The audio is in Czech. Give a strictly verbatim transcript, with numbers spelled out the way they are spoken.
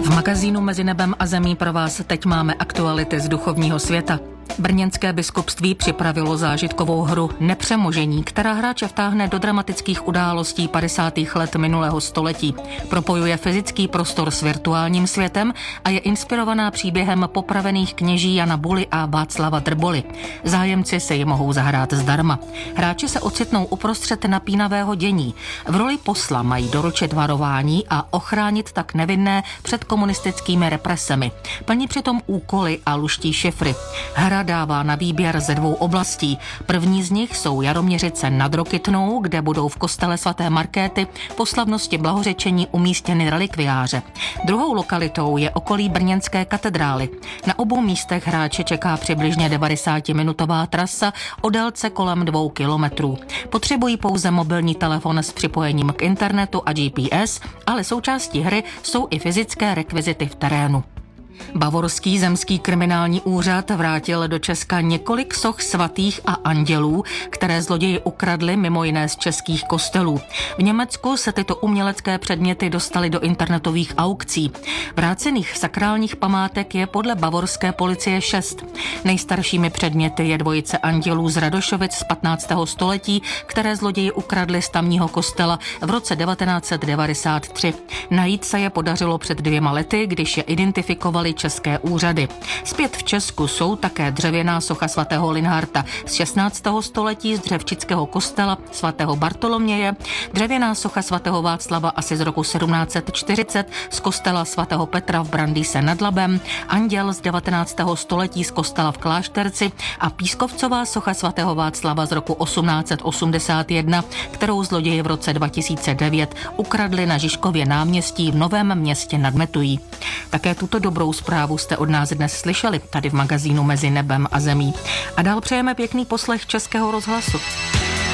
V magazínu Mezi nebem a zemí pro vás teď máme aktuality z duchovního světa. Brněnské biskupství připravilo zážitkovou hru Nepřemožení, která hráče vtáhne do dramatických událostí padesátých let minulého století. Propojuje fyzický prostor s virtuálním světem a je inspirovaná příběhem popravených kněží Jana Buly a Václava Drboly. Zájemci se ji mohou zahrát zdarma. Hráči se ocitnou uprostřed napínavého dění. V roli posla mají doručit varování a ochránit tak nevinné před komunistickými represemi. Plní přitom úkoly a luští šifry. Hra dává na výběr ze dvou oblastí. První z nich jsou Jaroměřice nad Rokytnou, kde budou v kostele svaté Markéty po slavnosti blahořečení umístěny relikviáře. Druhou lokalitou je okolí brněnské katedrály. Na obou místech hráče čeká přibližně devadesátiminutová trasa o délce kolem dvou kilometrů. Potřebují pouze mobilní telefon s připojením k internetu a G P S, ale součástí hry jsou i fyzické rekvizity v terénu. Bavorský zemský kriminální úřad vrátil do Česka několik soch svatých a andělů, které zloději ukradli mimo jiné z českých kostelů. V Německu se tyto umělecké předměty dostaly do internetových aukcí. Vrácených sakrálních památek je podle bavorské policie šest. Nejstaršími předměty je dvojice andělů z Radošovic z patnáctého století, které zloději ukradli z tamního kostela v roce devatenáct set devadesát tři. Najít se je podařilo před dvěma lety, když je identifikovali české úřady. Zpět v Česku jsou také dřevěná socha svatého Linharta z šestnáctého století z dřevčického kostela svatého Bartoloměje, dřevěná socha svatého Václava asi z roku sedmnáct set čtyřicet z kostela svatého Petra v Brandýse nad Labem, anděl z devatenáctého století z kostela v Klášterci a pískovcová socha svatého Václava z roku osmnáct set osmdesát jedna, kterou zloději v roce dva tisíce devět ukradli na Žižkově náměstí v Novém Městě nad Metují. Také tuto dobrou zprávu jste od nás dnes slyšeli tady v magazínu Mezi nebem a zemí. A dál přejeme pěkný poslech Českého rozhlasu.